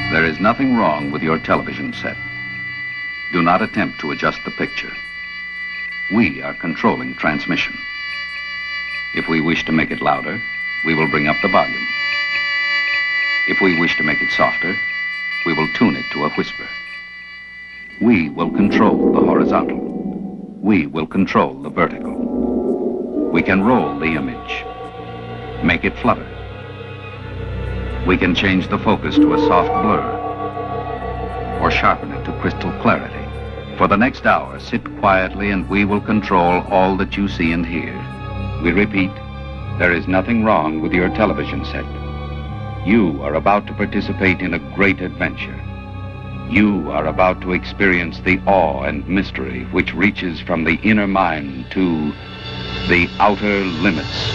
There is nothing wrong with your television set. Do not attempt to adjust the picture. We are controlling transmission. If we wish to make it louder, we will bring up the volume. If we wish to make it softer, we will tune it to a whisper. We will control the horizontal. We will control the vertical. We can roll the image, make it flutter. We can change the focus to a soft blur, or sharpen it to crystal clarity. For the next hour, sit quietly and we will control all that you see and hear. We repeat, there is nothing wrong with your television set. You are about to participate in a great adventure. You are about to experience the awe and mystery which reaches from the inner mind to the outer limits.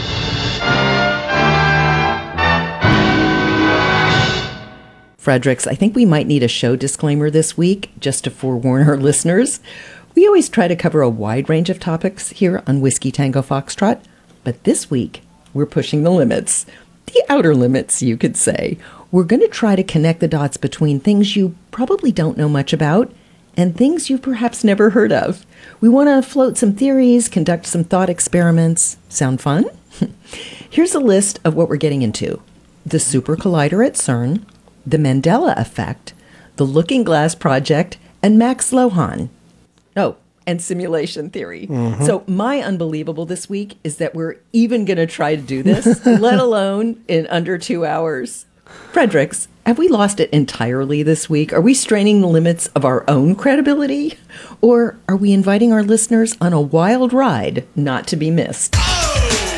Fredericks, I think we might need a show disclaimer this week, just to forewarn our listeners. We always try to cover a wide range of topics here on Whiskey Tango Foxtrot, but this week we're pushing the limits. The outer limits, you could say. We're going to try to connect the dots between things you probably don't know much about and things you've perhaps never heard of. We want to float some theories, conduct some thought experiments. Sound fun? Here's a list of what we're getting into. The Super Collider at CERN, the Mandela Effect, the Looking Glass Project, and Max Lohan. Oh, and simulation theory. So my unbelievable this week is that we're even going to try to do this, let alone in under 2 hours. Fredericks, have we lost it entirely this week? Are we straining the limits of our own credibility? Or are we inviting our listeners on a wild ride not to be missed?